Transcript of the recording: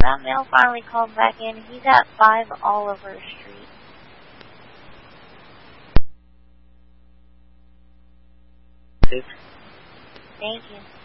that male finally called back in. He's at 5 Oliver Street. Thank you.